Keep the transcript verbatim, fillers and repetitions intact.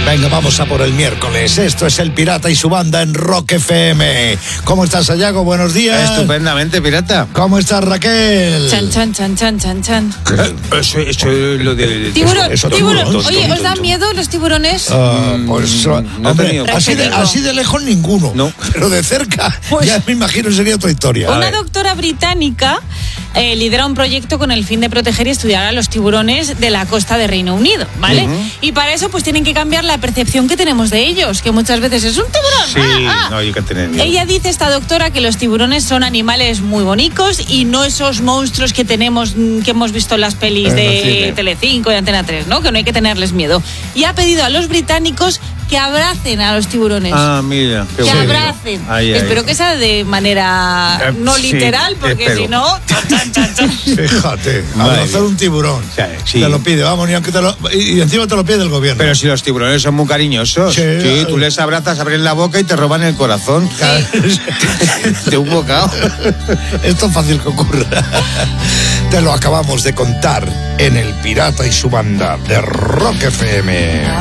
Venga, vamos a por el miércoles. Esto es El Pirata y su banda en Rock F M. ¿Cómo estás, Sayago? Buenos días. Estupendamente, pirata. ¿Cómo estás, Raquel? Chan, chan, chan, chan, chan, chan. Eso, eso es lo de... Tiburón, eso, eso, tiburón. tiburón, Oye, tiburón, ¿os dan tiburón. miedo los tiburones? Uh, pues, no hombre, he tenido así, de, Respeto. así de lejos ninguno. No. Pero de cerca, Pues- ya me imagino sería otra historia. Una doctora británica eh, lidera un proyecto con el fin de proteger y estudiar a los tiburones de la costa de Reino Unido, ¿vale? Uh-huh. Y para eso pues tienen que cambiar la percepción que tenemos de ellos, que muchas veces es un tiburón. Sí, ah, ah. no, hay que tener miedo. Ella dice, esta doctora, que los tiburones son animales muy bonitos y no esos monstruos que tenemos, que hemos visto en las pelis de Telecinco y Antena tres, ¿no? Que no hay que tenerles miedo. Y ha pedido a los británicos que abracen a los tiburones. Ah, mira. Qué que bueno. abracen. Ahí, ahí. Espero que sea de manera Eh, no sí, literal, porque espero. si no... chan, chan, chan. Fíjate, Madre abrazar mía. un tiburón. Sí, sí. Te lo pide, vamos, ni aunque te lo, y, y encima te lo pide el gobierno. Pero si los tiburones son muy cariñosos. Sí, Sí, eh. tú les abrazas, abren la boca y te roban el corazón. De un bocado. Esto es fácil que ocurra. Te lo acabamos de contar en El Pirata y su banda de Rock F M.